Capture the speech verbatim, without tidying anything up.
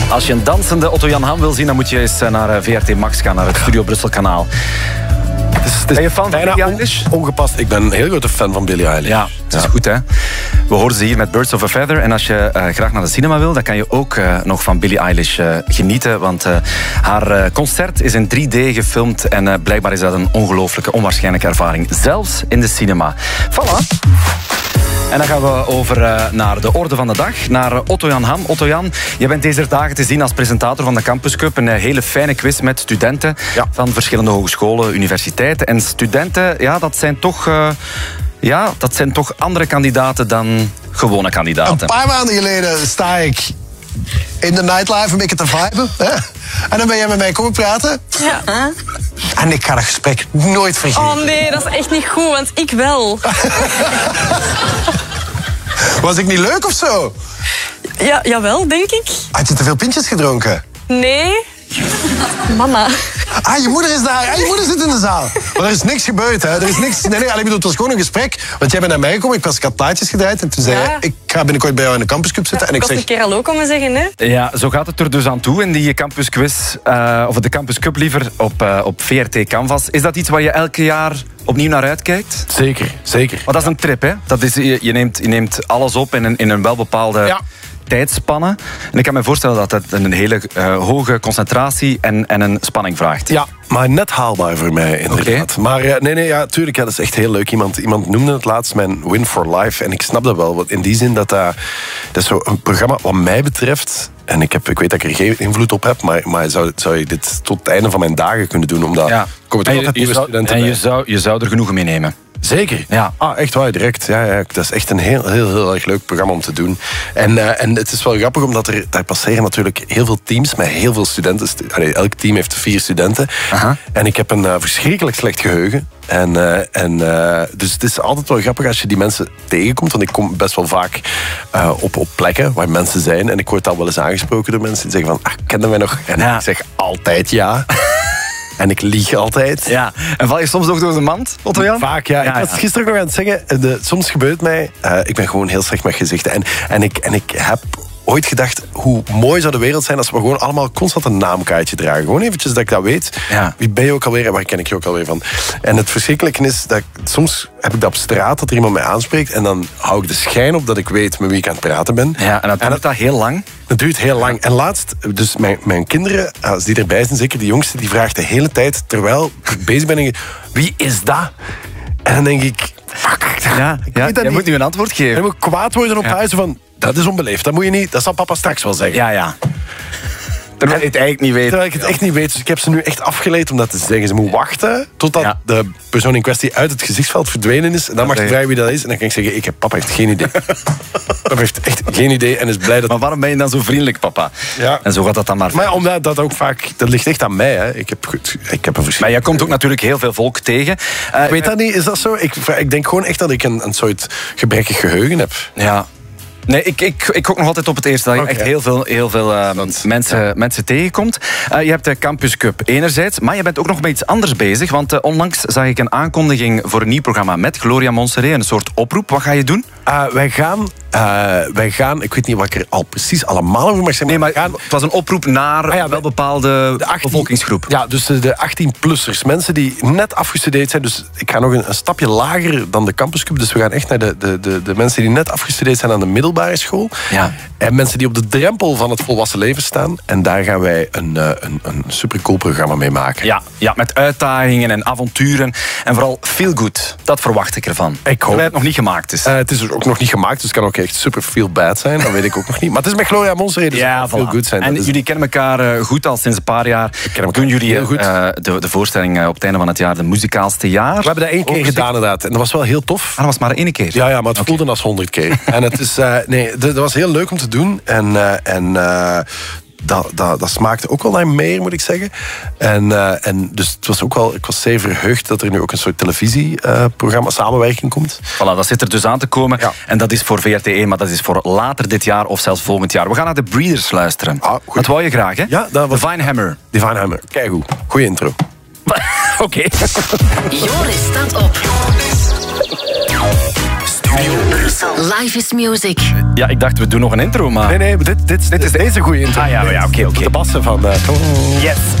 Als je een dansende Otto-Jan Ham wil zien, dan moet je eens naar V R T Max gaan, naar het Studio Brussel kanaal. Het is, het is ben je fan van Billie on, Eilish? Ongepast. Ik ben een heel grote fan van Billie Eilish. Ja, het is ja. goed, hè. We horen ze hier met Birds of a Feather. En als je uh, graag naar de cinema wil, dan kan je ook uh, nog van Billie Eilish uh, genieten. Want uh, haar uh, concert is in drie D gefilmd. En uh, blijkbaar is dat een ongelooflijke, onwaarschijnlijke ervaring. Zelfs in de cinema. Voilà. En dan gaan we over uh, naar de orde van de dag, naar uh, Otto-Jan Ham. Otto-Jan, je bent deze dagen te zien als presentator van de Campus Cup. Een uh, hele fijne quiz met studenten ja. van verschillende hogescholen, universiteiten. En studenten, ja, dat zijn toch... Uh, ja, dat zijn toch andere kandidaten dan gewone kandidaten. Een paar maanden geleden sta ik in de nightlife een beetje te viben. Hè? En dan ben jij met mij komen praten. Ja. Huh? En ik ga dat gesprek nooit vergeten. Oh nee, dat is echt niet goed, want ik wel. Was ik niet leuk of zo? Ja, jawel, denk ik. Had je te veel pintjes gedronken? Nee. Mama. Ah, je moeder is daar. Ah, je moeder zit in de zaal. Maar er is niks gebeurd, hè. Er is niks... Nee, nee, ik bedoel, het was gewoon een gesprek. Want jij bent naar mij gekomen, ik, was, ik had plaatjes gedraaid. En toen zei ja. jij, ik ga binnenkort bij jou in de campuscup zitten. Ja, en ik ik was zeg... een keer hallo komen zeggen, hè. Ja, zo gaat het er dus aan toe in die Campus Quiz. Uh, of de Campus Cup liever, op, uh, op V R T Canvas. Is dat iets waar je elke jaar opnieuw naar uitkijkt? Zeker, zeker. Maar dat is een trip, hè. Dat is, je, je, neemt, je neemt alles op in een, in een welbepaalde... Ja. tijdspannen. En ik kan me voorstellen dat het een hele uh, hoge concentratie en, en een spanning vraagt. Ja, maar net haalbaar voor mij, inderdaad. Okay. Maar uh, nee, nee, ja, tuurlijk, ja, dat is echt heel leuk. Iemand, iemand noemde het laatst mijn Win for Life. En ik snap dat wel. Want in die zin dat dat... Dat is zo een programma wat mij betreft... En ik, heb, ik weet dat ik er geen invloed op heb, maar, maar zou, zou ik dit tot het einde van mijn dagen kunnen doen? Omdat ja. komen er altijd nieuwe studenten En bij. je zou, je zou er genoegen mee nemen. Zeker. Ja. Ah, echt waar, direct. Ja, ja, dat is echt een heel, heel, heel erg leuk programma om te doen. En, uh, en het is wel grappig, omdat er daar passeren natuurlijk heel veel teams met heel veel studenten. Allee, elk team heeft vier studenten. Aha. En ik heb een uh, verschrikkelijk slecht geheugen. En, uh, en, uh, dus het is altijd wel grappig als je die mensen tegenkomt. Want ik kom best wel vaak uh, op, op plekken waar mensen zijn. En ik word al wel eens aangesproken door mensen die zeggen van... Ah, kenden wij nog? En ja. ik zeg altijd ja. En ik lieg altijd. Ja. En val je soms nog door de mand, Otto-Jan? Vaak, ja. ja ik was ja. gisteren nog aan het zeggen, de, soms gebeurt mij... Uh, ik ben gewoon heel slecht met gezichten. En, en, ik, en ik heb ooit gedacht, hoe mooi zou de wereld zijn als we gewoon allemaal constant een naamkaartje dragen. Gewoon eventjes dat ik dat weet. Ja. Wie ben je ook alweer en waar ken ik je ook alweer van? En het verschrikkelijke is dat ik, soms heb ik dat op straat, dat er iemand mij aanspreekt en dan hou ik de schijn op dat ik weet met wie ik aan het praten ben. Ja, en dat duurt dat heel lang? Dat duurt heel lang. En laatst, dus mijn, mijn kinderen, als die erbij zijn, zeker die jongste, die vraagt de hele tijd, terwijl ik bezig ben, denk ik, wie is dat? En dan denk ik, fuck, ja, ik ja, weet dat je niet. moet nu een antwoord geven. En dan moet ik kwaad worden op ja. huis van, dat is onbeleefd, dat moet je niet, dat zal papa straks wel zeggen. Ja, ja. Terwijl je het eigenlijk niet weet. Terwijl ik het echt niet weet. Dus ik heb ze nu echt afgeleid om dat te zeggen. Ze moet wachten totdat ja. de persoon in kwestie uit het gezichtsveld verdwenen is. En dan mag je vragen wie dat is. En dan kan ik zeggen, ik heb, papa heeft geen idee. Papa heeft echt geen idee en is blij dat... Maar waarom ben je dan zo vriendelijk, papa? Ja. En zo gaat dat dan maar. Maar omdat dat ook vaak... Dat ligt echt aan mij, hè. Ik heb, ik heb een verschil. Maar jij komt ook natuurlijk heel veel volk tegen. Uh, ik weet dat niet, is dat zo? Ik, ik denk gewoon echt dat ik een, een soort gebrekkig geheugen heb. Ja. Nee, ik, ik, ik ook nog altijd op het eerste dat je okay. echt heel veel, heel veel uh, mensen, ja. mensen tegenkomt. Uh, je hebt de Campus Cup enerzijds, maar je bent ook nog met iets anders bezig. Want uh, onlangs zag ik een aankondiging voor een nieuw programma met Gloria Montserrat. Een soort oproep. Wat ga je doen? Uh, wij, gaan, uh, wij gaan, ik weet niet wat ik er al precies allemaal over mag zeggen. Nee, maar gaan, het was een oproep naar ah, ja, wel bepaalde de achttien, bevolkingsgroep. Ja, dus de achttien-plussers. Mensen die net afgestudeerd zijn. Dus ik ga nog een, een stapje lager dan de Campus Cup. Dus we gaan echt naar de, de, de, de mensen die net afgestudeerd zijn aan de middelbare school. Ja. En mensen die op de drempel van het volwassen leven staan. En daar gaan wij een, een, een supercool programma mee maken. Ja, ja, met uitdagingen en avonturen. En vooral feel good. Dat verwacht ik ervan. Ik hoop. Terwijl het nog niet gemaakt is. Uh, het is ook nog niet gemaakt, dus het kan ook echt super feel bad zijn. Dat weet ik ook nog niet. Maar het is met Gloria Montserrat, dus ja, het kan voilà. feel good zijn. En is... jullie kennen elkaar uh, goed al sinds een paar jaar. Doen jullie heel goed. Uh, de, de voorstelling uh, op het einde van het jaar, de muzikaalste jaar? We hebben dat één keer gedaan inderdaad. En dat was wel heel tof. Ah, dat was maar één keer? Ja, ja maar het okay. voelde als honderd keer. En het is, uh, nee, dat was heel leuk om te doen. En, uh, en uh, dat, dat, dat smaakte ook wel naar meer, moet ik zeggen. En, uh, en dus het was ook wel, ik was zeer verheugd dat er nu ook een soort televisieprogramma, uh, samenwerking komt. Voilà, dat zit er dus aan te komen. Ja. En dat is voor V R T één, maar dat is voor later dit jaar of zelfs volgend jaar. We gaan naar de Breeders luisteren. Ah, dat wou je graag, hè? Ja, dat was... Divine Hammer. Divine Hammer, kijk hoe. Goeie intro. Oké. Okay. Joris staat op. Life is music. Ja, ik dacht, we doen nog een intro, maar... Nee, nee, dit, dit, dit is deze goede intro. Ah ja, ja, oké, oké. De bassen van... Uh, Yes.